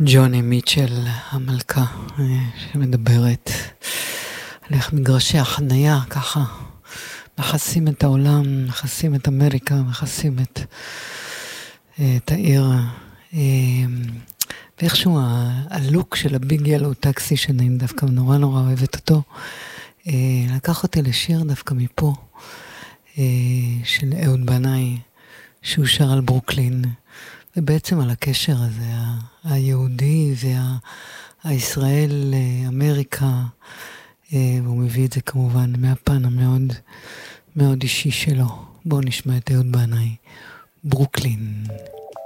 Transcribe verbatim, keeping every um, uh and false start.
ג'וני מיטשל, המלכה, שמדברת על איך מגרשי החנייה, ככה, מכסים את העולם, מכסים את אמריקה, מכסים את, את העיר. ואיכשהו הלוק של הביג ילו טקסי, שאני דווקא נורא נורא אוהבת אותו, לקח אותי לשיר דווקא מפה, של אהוד בנאי, שהוא שר על ברוקלין, ובעצם על הקשר הזה, היהודי והישראל, אמריקה, והוא מביא את זה כמובן מהפן המאוד מאוד אישי שלו. בואו נשמע את אהוד בנאי, ברוקלין.